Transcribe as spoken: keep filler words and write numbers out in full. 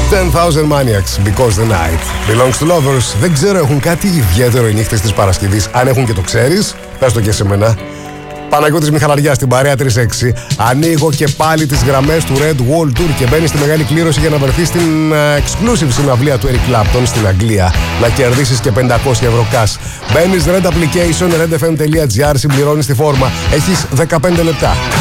ten thousand Maniacs, Because the Night Belongs to Lovers. Δεν ξέρω, έχουν κάτι ιδιαίτερο οι νύχτες της Παρασκευής. Αν έχουν και το ξέρεις, πες το και σε μένα. Παναγιώτης Μιχαλαριάς στην παρέα τρία έξι. Ανοίγω και πάλι τις γραμμές του Red Wall Tour και μπαίνει στη μεγάλη κλήρωση για να βρεθεί στην uh, exclusive συναυλία του Eric Clapton στην Αγγλία. Να κερδίσεις και πεντακόσια ευρώ cash. Μπαίνεις Red Application, redfm.gr, συμπληρώνεις τη φόρμα. Έχεις δεκαπέντε λεπτά.